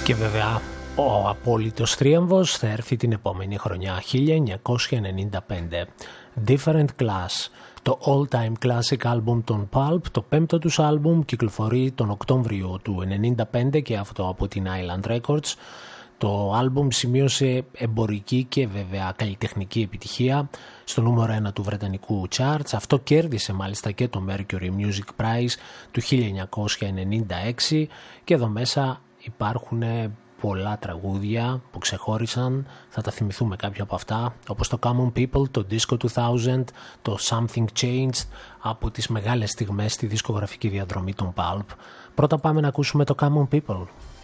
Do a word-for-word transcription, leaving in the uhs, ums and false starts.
Και βέβαια ο απόλυτος θρίαμβος θα έρθει την επόμενη χρονιά, χίλια εννιακόσια ενενήντα πέντε. Different Class, το all-time classic album των Pulp, το πέμπτο τους album, κυκλοφορεί τον Οκτώβριο του ενενήντα πέντε και αυτό από την Island Records. Το άλμπουμ σημείωσε εμπορική και βέβαια καλλιτεχνική επιτυχία στο νούμερο ένα του βρετανικού charts. Αυτό κέρδισε μάλιστα και το Mercury Music Prize του χίλια εννιακόσια ενενήντα έξι και εδώ μέσα υπάρχουν πολλά τραγούδια που ξεχώρισαν, θα τα θυμηθούμε κάποια από αυτά, όπως το Common People, το Disco δύο χιλιάδες, το Something Changed, από τις μεγάλες στιγμές στη δισκογραφική διαδρομή των Pulp. Πρώτα πάμε να ακούσουμε το Common People.